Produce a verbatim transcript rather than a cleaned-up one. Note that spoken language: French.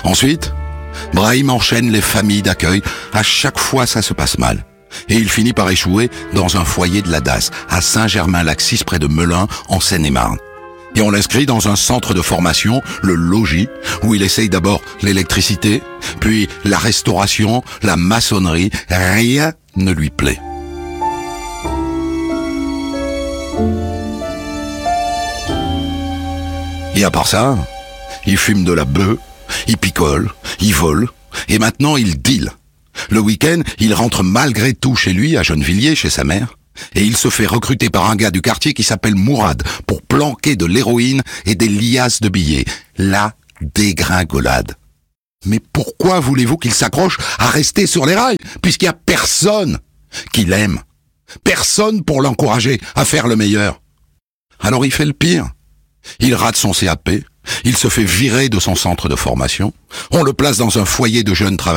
Ensuite, Brahim enchaîne les familles d'accueil. À chaque fois, ça se passe mal. Et il finit par échouer dans un foyer de la D A S, à Saint-Germain-Laxis, près de Melun, en Seine-et-Marne. Et on l'inscrit dans un centre de formation, le Logis, où il essaye d'abord l'électricité, puis la restauration, la maçonnerie. Rien ne lui plaît. Et à part ça, il fume de la beuh, il picole, il vole, et maintenant il deal. Le week-end, il rentre malgré tout chez lui, à Gennevilliers, chez sa mère, et il se fait recruter par un gars du quartier qui s'appelle Mourad pour planquer de l'héroïne et des liasses de billets. La dégringolade. Mais pourquoi voulez-vous qu'il s'accroche à rester sur les rails, puisqu'il n'y a personne qui l'aime, personne pour l'encourager à faire le meilleur? Alors il fait le pire. Il rate son C A P, il se fait virer de son centre de formation, on le place dans un foyer de jeunes travailleurs,